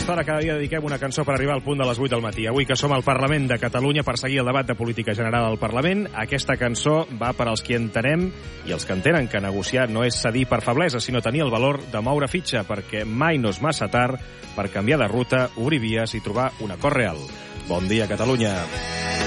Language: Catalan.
estona cada dia dediquem una cançó per arribar al punt de les 8 del matí. Avui que som al Parlament de Catalunya per seguir el debat de política general al Parlament, aquesta cançó va per als qui entenem i els que entenen que negociar no és cedir per feblesa, sinó tenir el valor de moure fitxa, perquè mai no és massa tard per canviar de ruta, obrir vies i trobar un acord real. Bon dia, Catalunya.